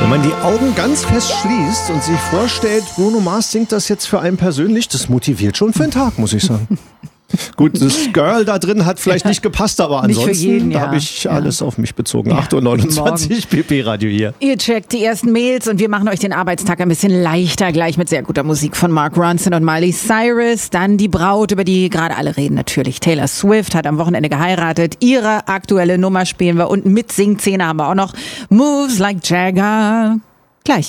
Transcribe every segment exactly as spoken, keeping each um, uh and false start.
Wenn man die Augen ganz fest schließt und sich vorstellt, Bruno Mars singt das jetzt für einen persönlich, das motiviert schon für den Tag, muss ich sagen. Gut, das Girl da drin hat vielleicht nicht gepasst, aber ansonsten nicht für jeden, da ja. habe ich ja. alles auf mich bezogen. Ja. acht Uhr neunundzwanzig, B B Radio hier. Ihr checkt die ersten Mails und wir machen euch den Arbeitstag ein bisschen leichter, gleich mit sehr guter Musik von Mark Ronson und Miley Cyrus. Dann die Braut, über die gerade alle reden natürlich. Taylor Swift hat am Wochenende geheiratet. Ihre aktuelle Nummer spielen wir und mit Singszene haben wir auch noch Moves Like Jagger. Gleich.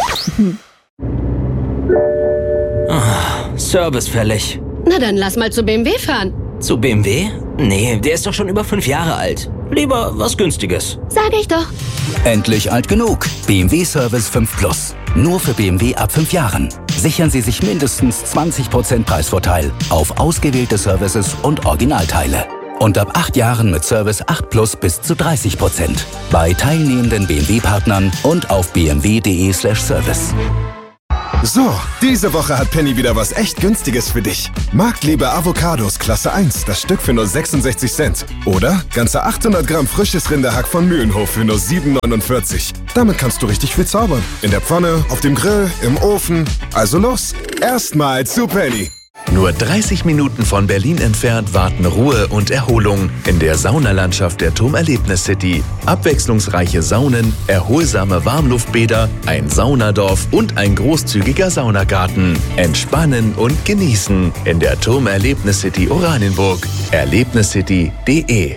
Oh, Service fällig. Na dann lass mal zu B M W fahren. Zu B M W? Nee, der ist doch schon über fünf Jahre alt. Lieber was Günstiges. Sag ich doch. Endlich alt genug. B M W Service fünf Plus. Nur für B M W ab fünf Jahren. Sichern Sie sich mindestens zwanzig Prozent Preisvorteil auf ausgewählte Services und Originalteile. Und ab acht Jahren mit Service acht Plus bis zu dreißig Prozent. Bei teilnehmenden B M W-Partnern und auf b m w punkt d e slash service. So, diese Woche hat Penny wieder was echt Günstiges für dich. Marktliebe Avocados Klasse eins, das Stück für nur sechsundsechzig Cent. Oder ganze achthundert Gramm frisches Rinderhack von Mühlenhof für nur sieben neunundvierzig. Damit kannst du richtig viel zaubern. In der Pfanne, auf dem Grill, im Ofen. Also los, erstmal zu Penny. Nur dreißig Minuten von Berlin entfernt warten Ruhe und Erholung in der Saunalandschaft der TUM Erlebnis City. Abwechslungsreiche Saunen, erholsame Warmluftbäder, ein Saunadorf und ein großzügiger Saunagarten. Entspannen und genießen in der TUM Erlebnis City Oranienburg. erlebniscity punkt de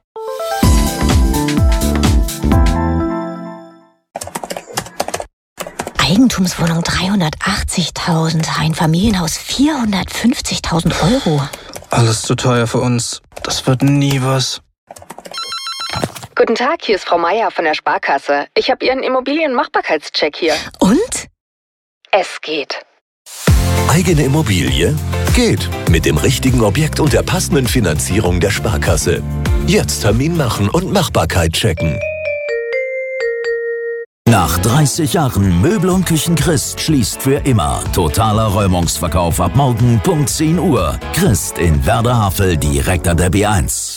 Eigentumswohnung dreihundertachtzigtausend, ein Familienhaus vierhundertfünfzigtausend Euro. Alles zu teuer für uns. Das wird nie was. Guten Tag, hier ist Frau Meier von der Sparkasse. Ich habe Ihren Immobilienmachbarkeitscheck hier. Und? Es geht. Eigene Immobilie? Geht. Mit dem richtigen Objekt und der passenden Finanzierung der Sparkasse. Jetzt Termin machen und Machbarkeit checken. Nach dreißig Jahren Möbel und Küchen Christ schließt für immer. Totaler Räumungsverkauf ab morgen, Punkt zehn Uhr. Christ in Werder-Havel, direkt an der B eins.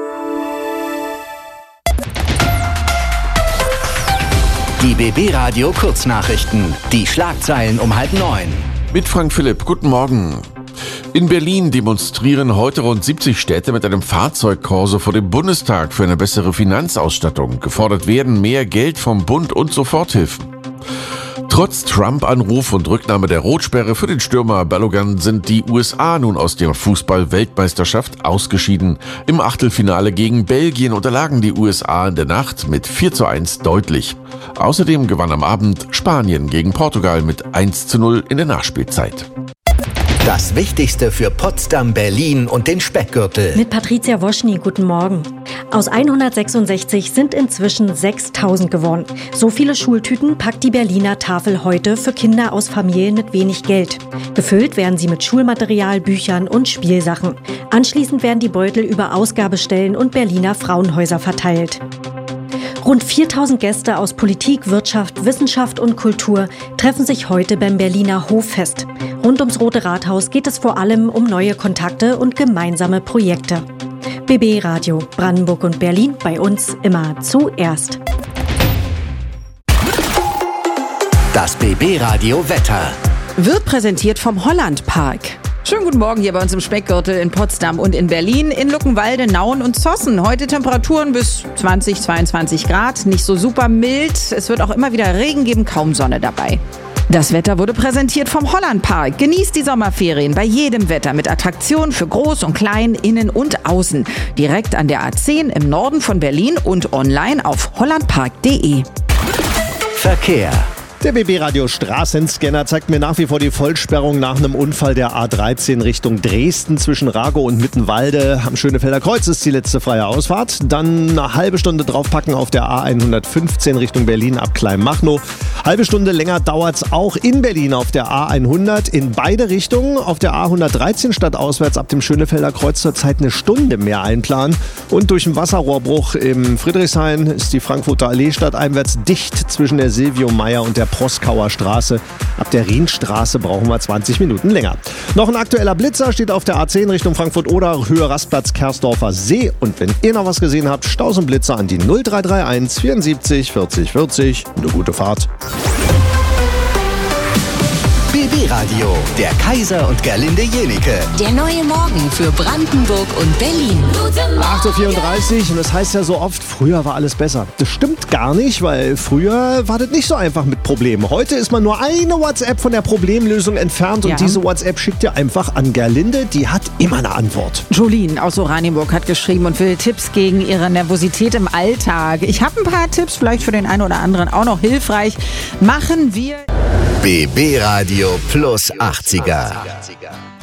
Die B B Radio Kurznachrichten. Die Schlagzeilen um halb neun. Mit Frank Philipp, guten Morgen. In Berlin demonstrieren heute rund siebzig Städte mit einem Fahrzeugkorso vor dem Bundestag für eine bessere Finanzausstattung. Gefordert werden mehr Geld vom Bund und Soforthilfen. Trotz Trump-Anruf und Rücknahme der Rotsperre für den Stürmer Balogun sind die U S A nun aus der Fußball-Weltmeisterschaft ausgeschieden. Im Achtelfinale gegen Belgien unterlagen die U S A in der Nacht mit vier zu eins deutlich. Außerdem gewann am Abend Spanien gegen Portugal mit eins zu null in der Nachspielzeit. Das Wichtigste für Potsdam, Berlin und den Speckgürtel. Mit Patricia Woschny, guten Morgen. Aus hundertsechsundsechzig sind inzwischen sechstausend geworden. So viele Schultüten packt die Berliner Tafel heute für Kinder aus Familien mit wenig Geld. Gefüllt werden sie mit Schulmaterial, Büchern und Spielsachen. Anschließend werden die Beutel über Ausgabestellen und Berliner Frauenhäuser verteilt. Rund viertausend Gäste aus Politik, Wirtschaft, Wissenschaft und Kultur treffen sich heute beim Berliner Hoffest. Rund ums Rote Rathaus geht es vor allem um neue Kontakte und gemeinsame Projekte. B B Radio, Brandenburg und Berlin, bei uns immer zuerst. Das B B Radio Wetter Wird präsentiert vom Holland Park. Schönen guten Morgen hier bei uns im Speckgürtel in Potsdam und in Berlin, in Luckenwalde, Nauen und Zossen. Heute Temperaturen bis zwanzig, zweiundzwanzig Grad, nicht so super mild. Es wird auch immer wieder Regen geben, kaum Sonne dabei. Das Wetter wurde präsentiert vom Holland Park. Genießt die Sommerferien bei jedem Wetter mit Attraktionen für Groß und Klein, Innen und Außen. Direkt an der A zehn im Norden von Berlin und online auf hollandpark punkt de. Verkehr. Der B B-Radio Straßenscanner zeigt mir nach wie vor die Vollsperrung nach einem Unfall der A dreizehn Richtung Dresden zwischen Ragow und Mittenwalde. Am Schönefelder Kreuz ist die letzte freie Ausfahrt. Dann eine halbe Stunde draufpacken auf der A hundertfünfzehn Richtung Berlin ab Kleinmachnow. Halbe Stunde länger dauert's auch in Berlin auf der A hundert in beide Richtungen. Auf der A hundertdreizehn stadtauswärts ab dem Schönefelder Kreuz zurzeit eine Stunde mehr einplanen. Und durch den Wasserrohrbruch im Friedrichshain ist die Frankfurter Allee stadteinwärts dicht zwischen der Silvio Meyer und der Proskauer Straße. Ab der Rienstraße brauchen wir zwanzig Minuten länger. Noch ein aktueller Blitzer steht auf der A zehn Richtung Frankfurt-Oder, Höhe Rastplatz Kersdorfer See. Und wenn ihr noch was gesehen habt, Staus und Blitzer an die null drei drei eins vierundsiebzig vierzig vierzig. Eine gute Fahrt. B B-Radio, der Kaiser und Gerlinde Jenike. Der neue Morgen für Brandenburg und Berlin. acht Uhr vierunddreißig und das heißt ja so oft, früher war alles besser. Das stimmt gar nicht, weil früher war das nicht so einfach mit Problemen. Heute ist man nur eine WhatsApp von der Problemlösung entfernt und Ja. diese WhatsApp schickt ihr einfach an Gerlinde, die hat immer eine Antwort. Jolene aus Oranienburg hat geschrieben und will Tipps gegen ihre Nervosität im Alltag. Ich habe ein paar Tipps, vielleicht für den einen oder anderen auch noch hilfreich. Machen wir... B B-Radio plus achtziger.